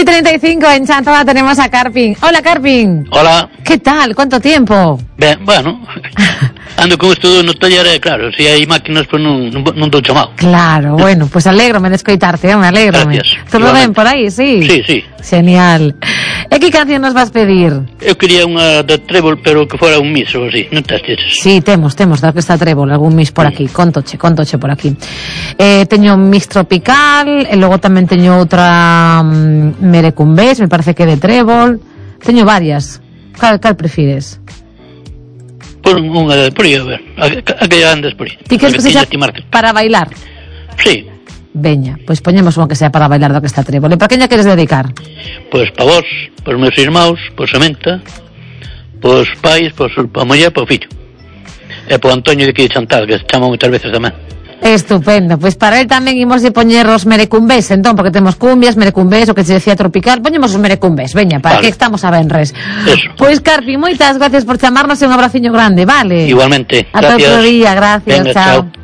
1:35 en Chantada tenemos a Carpin. Hola, Carpin. Hola. ¿Qué tal? ¿Cuánto tiempo? Ben, bueno, ando con isto no taller, claro, se hai máquinas, pois non dou chamado. Claro, bueno, pues alégrome de escoitarte, me alégrome. Gracias. ¿Todo ben por aí, sí? Sí, sí. Genial. E que canción nos vas pedir? Eu quería unha da Trébol, pero que fora un mix ou así, non testes? Sí, temos da que está Trébol, algún mix por aquí, contoche por aquí. Teño un mix tropical, e logo tamén teño outra merecumbés, me parece que de Trébol. Teño varias. Cal prefires? Por unha por aí, a ver, a que andas por aí. Ti queres que sexa para bailar? Sí. Veña, pois poñemos unha que sea para bailar do que está Trébol. E para quen lla queres dedicar? Pois para vos, para os meus irmãos, para Samenta, para os pais, para a muller, para o fillo. E para o Antonio de aquí de Chantal, que se chama moitas veces tamén. Estupendo, pois para él tamén imos de poñer os merecumbés, entón, porque temos cumbias, merecumbés, o que se decía tropical, poñemos os merecumbés, veña, para que estamos a venres. Pois Carpi, moitas gracias por chamarnos e un abraciño grande, vale? Igualmente, gracias. Ata outro día, gracias, venga, chao. chao.